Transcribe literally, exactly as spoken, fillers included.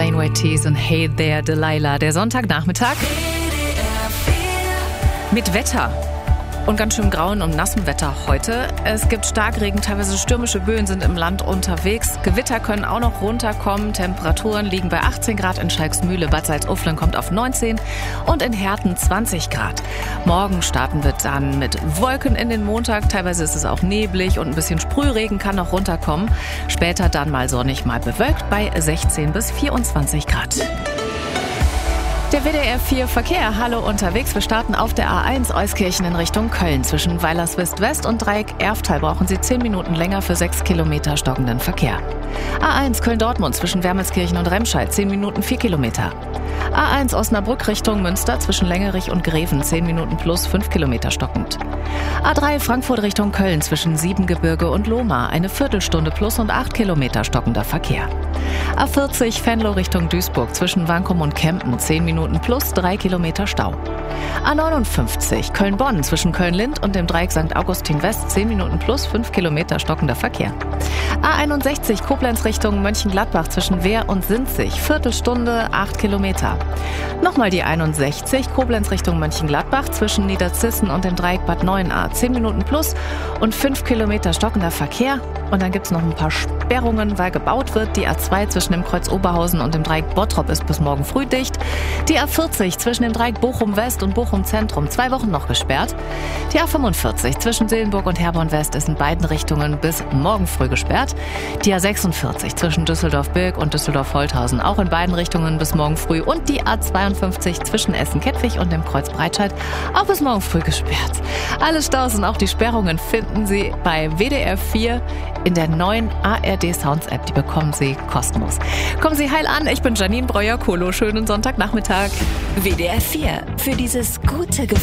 Plain White Tees und Hey There Delilah. Der Sonntagnachmittag mit Wetter. Und ganz schön grauen und nassem Wetter heute. Es gibt Starkregen, teilweise stürmische Böen sind im Land unterwegs. Gewitter können auch noch runterkommen. Temperaturen liegen bei achtzehn Grad in Schalksmühle. Bad Salzuflen kommt auf neunzehn und in Herten zwanzig Grad. Morgen starten wir dann mit Wolken in den Montag. Teilweise ist es auch neblig und ein bisschen Sprühregen kann noch runterkommen. Später dann mal sonnig, mal bewölkt bei sechzehn bis vierundzwanzig Grad. Der W D R vier Verkehr, hallo unterwegs. Wir starten auf der A eins Euskirchen in Richtung Köln. Zwischen Weilerswist West und Dreieck Erftal brauchen Sie zehn Minuten länger für sechs Kilometer stockenden Verkehr. A eins Köln-Dortmund zwischen Wermelskirchen und Remscheid, zehn Minuten vier Kilometer. A eins Osnabrück Richtung Münster zwischen Längerich und Greven, zehn Minuten plus fünf Kilometer stockend. A drei Frankfurt Richtung Köln zwischen Siebengebirge und Lohmar, eine Viertelstunde plus und acht Kilometer stockender Verkehr. A vierzig Venlo Richtung Duisburg zwischen Wankum und Kempen, zehn Minuten plus drei Kilometer Stau. A neunundfünfzig Köln-Bonn zwischen Köln-Lind und dem Dreieck Sankt Augustin West, zehn Minuten plus fünf Kilometer stockender Verkehr. A einundsechzig Koblenz Richtung Mönchengladbach zwischen Wehr und Sinzig, Viertelstunde, acht Kilometer. Nochmal die einundsechzig Koblenz Richtung Mönchengladbach zwischen Niederzissen und dem Dreieck Bad Neuenahr, zehn Minuten plus und fünf Kilometer stockender Verkehr. Und dann gibt es noch ein paar Sperrungen, weil gebaut wird. Die A zwei zwischen dem Kreuz Oberhausen und dem Dreieck Bottrop ist bis morgen früh dicht. Die A vierzig zwischen dem Dreieck Bochum West und Bochum Zentrum zwei Wochen noch gesperrt. Die A fünfundvierzig zwischen Sillenburg und Herborn West ist in beiden Richtungen bis morgen früh gesperrt. Die A sechsundvierzig zwischen Düsseldorf-Bilk und Düsseldorf-Holthausen auch in beiden Richtungen bis morgen früh. Und die A zweiundfünfzig zwischen Essen-Kettwig und dem Kreuz Breitscheid auch bis morgen früh gesperrt. Alle Staus und auch die Sperrungen finden Sie bei W D R vier in der neuen A R D Sounds App. Die bekommen Sie kostenlos. Kommen Sie heil an. Ich bin Janine Breuer-Kolo. Schönen Sonntagnachmittag. W D R vier. Für dieses gute Gefühl.